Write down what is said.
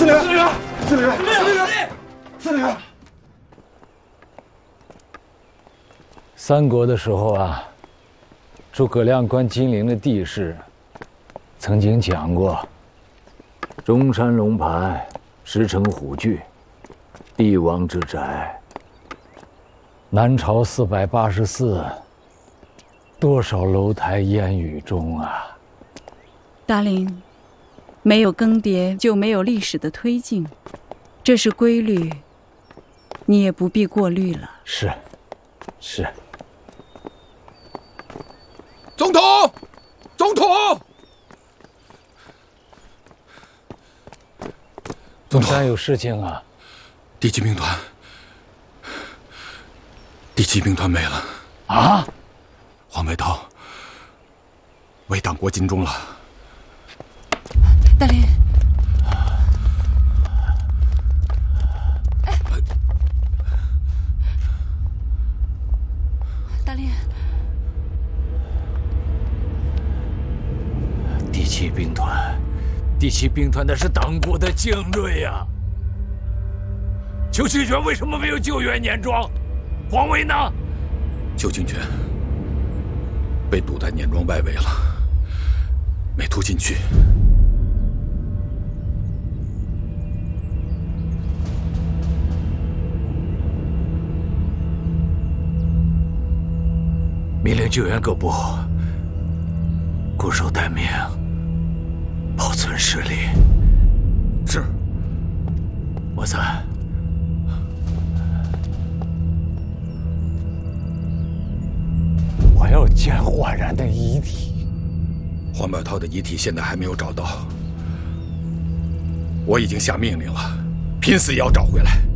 司令员，司令员，司令员。 三国的时候啊，诸葛亮观金陵的地势，曾经讲过：中山龙盘，石城虎踞，帝王之宅。南朝484，多少楼台烟雨中啊！ 达令，没有更迭就没有历史的推进，这是规律，你也不必过滤了。 是。 总统，总统， 总山有事情啊！ 第七兵团，没了啊！ 黄百韬为党国尽忠了。 大林，大林， 第七兵团那是党国的精锐呀！邱清泉为什么没有救援碾庄？黄维呢？ 邱清泉被堵在碾庄外围了，没突进去。 命令救援各部固守待命，保存实力。 是。 莫三，我要见焕然的遗体。 黄百韬的遗体现在还没有找到，我已经下命令了，拼死也要找回来。